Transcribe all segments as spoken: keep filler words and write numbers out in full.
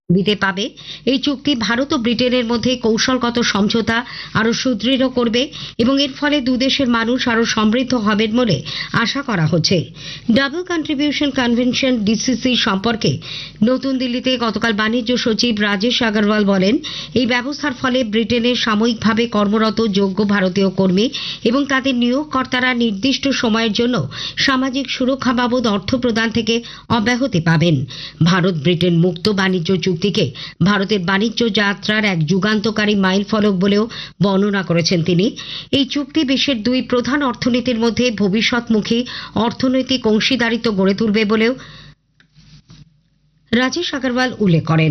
দিতে পাবে। এই চুক্তি ভারত ও ব্রিটেনের মধ্যে কৌশলগত সমঝোতা আরো সুদৃঢ় করবে এবং এর ফলে দুদেশের মানুষ আরো সমৃদ্ধ হবেন বলে আশা করা হচ্ছে। ডাবল কন্ট্রিবিউশন কনভেনশন ডিসিসি সম্পর্কে নতুন দিল্লিতে গতকাল বাণিজ্য সচিব রাজেশ আগরওয়াল বলেন, এই ব্যবস্থার ফলে ব্রিটেনে সাময়িকভাবে কর্মরত যোগ্য ভারতীয় কর্মী এবং তাদের নিয়োগকর্তারা নির্দিষ্ট সময়ের জন্য সামাজিক সুরক্ষা বাবদ অর্থ প্রদান থেকে অব্যাহতি পাবেন। ভারত ব্রিটেন মুক্ত বাণিজ্য চুক্তিকে ভারতের বাণিজ্য যাত্রার এক যুগান্তকারী মাইল ফলক বলেও বর্ণনা করেছেন তিনি। এই চুক্তি বিশ্বের দুই প্রধান অর্থনীতির মধ্যে ভবিষ্যৎমুখী অর্থনৈতিক অংশীদারিত্ব গড়ে তুলবে বলেও রাজেশ আগরওয়াল উল্লেখ করেন।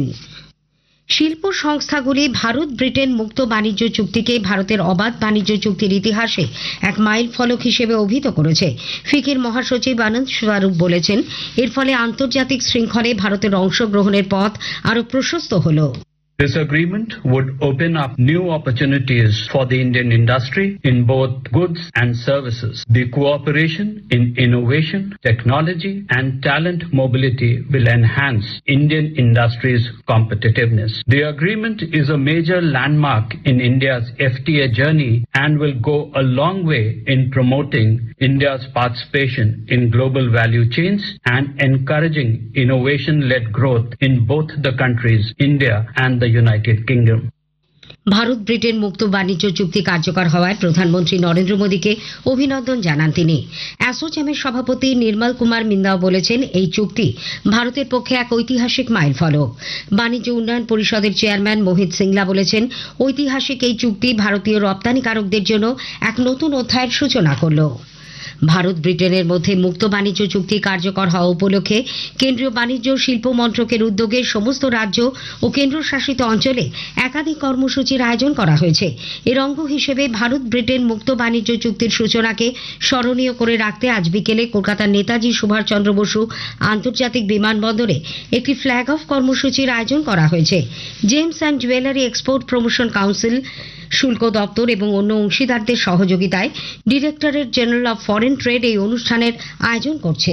শিল্প সংস্থাগুলি ভারত ব্রিটেন মুক্ত বাণিজ্য চুক্তিকে ভারতের অবাধ বাণিজ্য চুক্তির ইতিহাসে এক মাইল ফলক হিসেবে অভিহিত করেছে। ফিকির মহাসচিব আনন্দ স্বরূপ বলেছেন, এর ফলে আন্তর্জাতিক শৃঙ্খলে ভারতের অংশগ্রহণের পথ আরো প্রশস্ত হল। This agreement would open up new opportunities for the Indian industry in both goods and services. The cooperation in innovation, technology and talent mobility will enhance Indian industry's competitiveness. The agreement is a major landmark in India's F T A journey and will go a long way in promoting India's participation in global value chains and encouraging innovation-led growth in both the countries, India and the United Kingdom. Bharat Britain মুক্ত বাণিজ্য চুক্তি কার্যকর হওয়ায় প্রধানমন্ত্রী নরেন্দ্র মোদীকে অভিনন্দন জানান তিনি। অ্যাসোচ্যামের সভাপতি নির্মল কুমার মিন্দাও বলেছেন, এই চুক্তি ভারতের পক্ষে এক ঐতিহাসিক মাইল ফলক। বাণিজ্য উন্নয়ন পরিষদের চেয়ারম্যান মোহিত সিংলা বলেছেন, ঐতিহাসিক এই চুক্তি ভারতীয় রপ্তানিকারকদের জন্য এক নতুন অধ্যায়ের সূচনা করল। ভারত ব্রিটেনের মধ্যে মুক্ত বাণিজ্য চুক্তি কার্যকর হওয়া উপলক্ষে কেন্দ্রীয় বাণিজ্য শিল্প মন্ত্রকের উদ্যোগে সমস্ত রাজ্য ও কেন্দ্রশাসিত অঞ্চলে একাধিক কর্মসূচির আয়োজন করা হয়েছে। এর অঙ্গ হিসেবে ভারত ব্রিটেন মুক্ত বাণিজ্য চুক্তির সূচনাকে স্মরণীয় করে রাখতে আজ বিকেলে কলকাতার নেতাজি সুভাষচন্দ্র বসু আন্তর্জাতিক বিমানবন্দরে একটি ফ্ল্যাগ অফ কর্মসূচির আয়োজন করা হয়েছে। James and jewellery export promotion council, শুল্ক দপ্তর এবং অন্য অংশীদারদের সহযোগিতায় directorate general of foreign trade এই অনুষ্ঠানের আয়োজন করছে।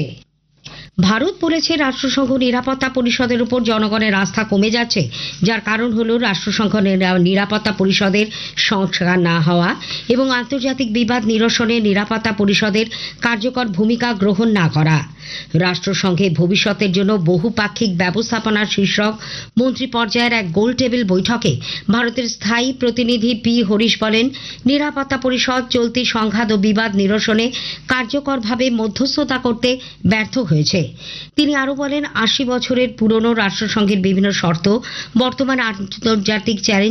ভারত বলেছে, রাষ্ট্রসংঘ নিরাপত্তা পরিষদের উপর জনগণের আস্থা কমে যাচ্ছে, যার কারণ হল রাষ্ট্রসংঘ নিরাপত্তা পরিষদের সংস্কার না হওয়া এবং আন্তর্জাতিক বিবাদ নিরসনে নিরাপত্তা পরিষদের কার্যকর ভূমিকা গ্রহণ না করা। রাষ্ট্রসংঘে ভবিষ্যতের জন্য বহুপাক্ষিক ব্যবস্থাপনার শীর্ষক মন্ত্রী পর্যায়ের এক গোল টেবিল বৈঠকে ভারতের স্থায়ী প্রতিনিধি পি হরিশ বলেন, নিরাপত্তা পরিষদ চলতি সংঘাত ও বিবাদ নিরসনে কার্যকরভাবে মধ্যস্থতা করতে ব্যর্থ হয়েছে। তিনি আরো বলেন, আশি বছরের পুরনো রাষ্ট্রসংঘের বিভিন্ন শর্ত বর্তমান আন্তর্জাতিক চ্যালেঞ্জ